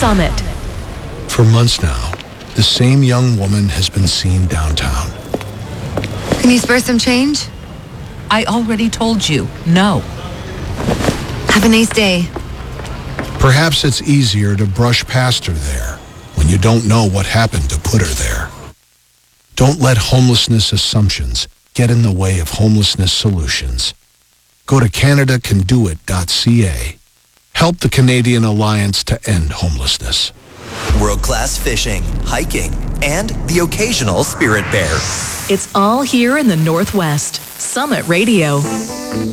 Summit. For months now, the same young woman has been seen downtown. Can you spare some change? I already told you, no. Have a nice day. Perhaps it's easier to brush past her there when you don't know what happened to put her there. Don't let homelessness assumptions get in the way of homelessness solutions. Go to CanadaCanDoIt.ca. Help the Canadian Alliance to End Homelessness. World-class fishing, hiking, and the occasional spirit bear. It's all here in the Northwest. Summit Radio.